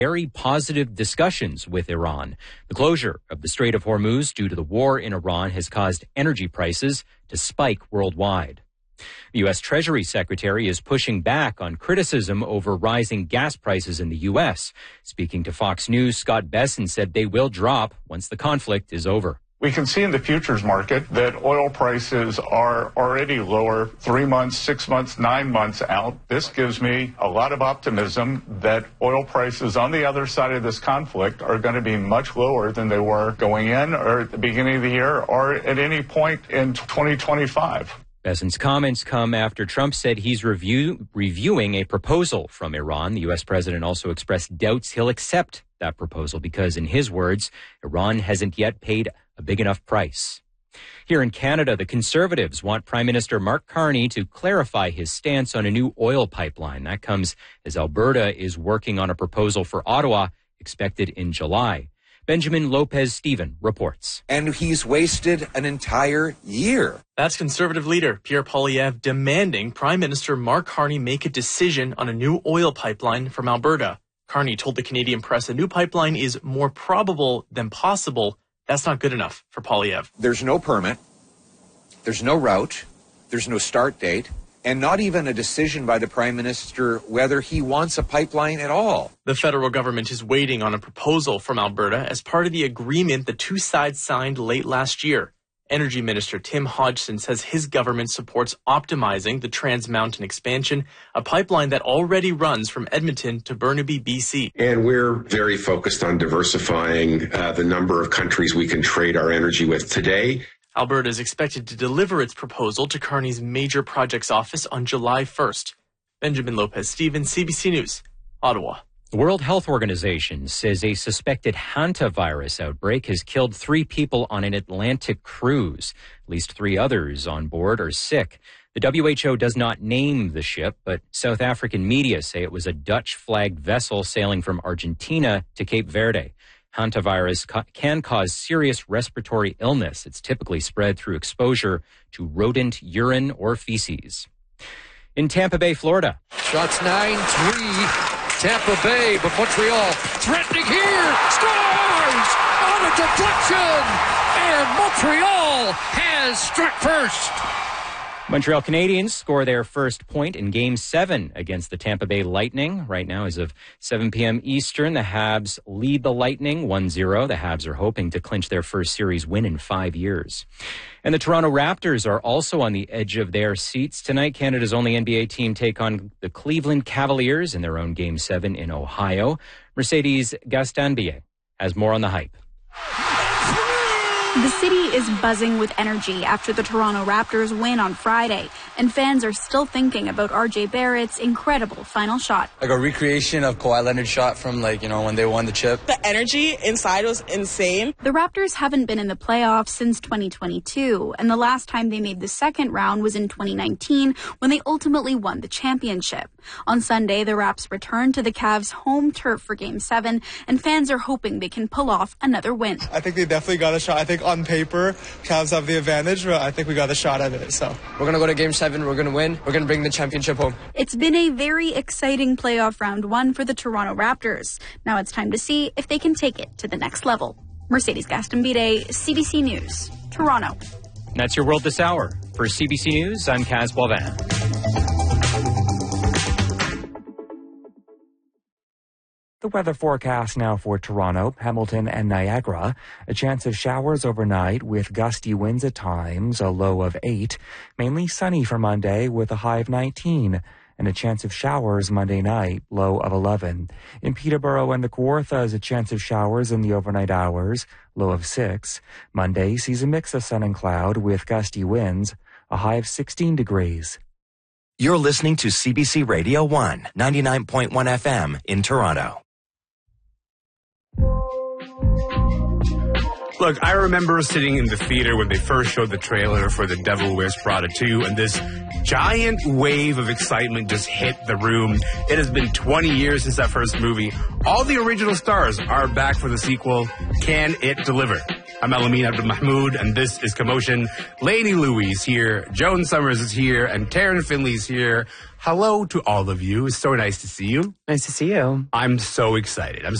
very positive discussions with Iran. The closure of the Strait of Hormuz due to the war in Iran has caused energy prices to spike worldwide. The U.S. Treasury Secretary is pushing back on criticism over rising gas prices in the U.S. Speaking to Fox News, Scott Bessent said they will drop once the conflict is over. We can see in the futures market that oil prices are already lower 3 months, 6 months, 9 months out. This gives me a lot of optimism that oil prices on the other side of this conflict are going to be much lower than they were going in or at the beginning of the year or at any point in 2025. Bessent's comments come after Trump said he's reviewing a proposal from Iran. The U.S. president also expressed doubts he'll accept that proposal because, in his words, Iran hasn't yet paid a big enough price. Here in Canada, the Conservatives want Prime Minister Mark Carney to clarify his stance on a new oil pipeline. That comes as Alberta is working on a proposal for Ottawa expected in July. Benjamin Lopez-Steven reports. And he's wasted an entire year. That's Conservative leader Pierre Poilievre demanding Prime Minister Mark Carney make a decision on a new oil pipeline from Alberta. Carney told the Canadian press a new pipeline is more probable than possible. That's not good enough for Poilievre. There's no permit, there's no route, there's no start date, and not even a decision by the Prime Minister whether he wants a pipeline at all. The federal government is waiting on a proposal from Alberta as part of the agreement the two sides signed late last year. Energy Minister Tim Hodgson says his government supports optimizing the Trans Mountain expansion, a pipeline that already runs from Edmonton to Burnaby, BC. And we're very focused on diversifying the number of countries we can trade our energy with today. Alberta is expected to deliver its proposal to Carney's Major Projects Office on July 1st. Benjamin Lopez-Steven, CBC News, Ottawa. The World Health Organization says a suspected hantavirus outbreak has killed 3 people on an Atlantic cruise. At least 3 others on board are sick. The WHO does not name the ship, but South African media say it was a Dutch-flagged vessel sailing from Argentina to Cape Verde. Hantavirus can cause serious respiratory illness. It's typically spread through exposure to rodent urine or feces. In Tampa Bay, Florida. Shots 9-3. Tampa Bay, but Montreal threatening here, scores on a deflection, and Montreal has struck first. Montreal Canadiens score their first point in Game 7 against the Tampa Bay Lightning. Right now, as of 7 p.m. Eastern, the Habs lead the Lightning 1-0. The Habs are hoping to clinch their first series win in 5 years. And the Toronto Raptors are also on the edge of their seats. Tonight, Canada's only NBA team take on the Cleveland Cavaliers in their own Game 7 in Ohio. Mercedes Gastambide has more on the hype. The city is buzzing with energy after the Toronto Raptors win on Friday, and fans are still thinking about R.J. Barrett's incredible final shot. Like a recreation of Kawhi Leonard's shot from when they won the chip. The energy inside was insane. The Raptors haven't been in the playoffs since 2022, and the last time they made the second round was in 2019 when they ultimately won the championship. On Sunday, the Raps returned to the Cavs' home turf for Game 7, and fans are hoping they can pull off another win. I think they definitely got a shot. I think on paper, Cavs have the advantage, but I think we got a shot at it. So we're going to go to Game 7. We're going to win. We're going to bring the championship home. It's been a very exciting playoff round 1 for the Toronto Raptors. Now it's time to see if they can take it to the next level. Mercedes Gastambide, CBC News, Toronto. That's your world this hour. For CBC News, I'm Kaz Boivin. The weather forecast now for Toronto, Hamilton, and Niagara. A chance of showers overnight with gusty winds at times, a low of 8. Mainly sunny for Monday with a high of 19. And a chance of showers Monday night, low of 11. In Peterborough and the Kawarthas, a chance of showers in the overnight hours, low of 6. Monday sees a mix of sun and cloud with gusty winds, a high of 16 degrees. You're listening to CBC Radio 1, 99.1 FM in Toronto. Look, I remember sitting in the theater when they first showed the trailer for The Devil Wears Prada 2, and this giant wave of excitement just hit the room. It has been 20 years since that first movie. All the original stars are back for the sequel. Can it deliver? I'm Alameen Abdul Mahmoud, and this is Commotion. Lainey Louise here, Joan Summers is here, and Taryn Finley's here. Hello to all of you. It's so nice to see you. Nice to see you. I'm so excited. I'm